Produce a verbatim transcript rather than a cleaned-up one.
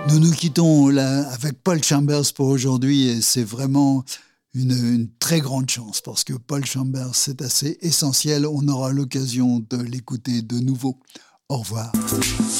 Nous nous quittons là avec Paul Chambers pour aujourd'hui et c'est vraiment une, une très grande chance parce que Paul Chambers, c'est assez essentiel. On aura l'occasion de l'écouter de nouveau. Au revoir.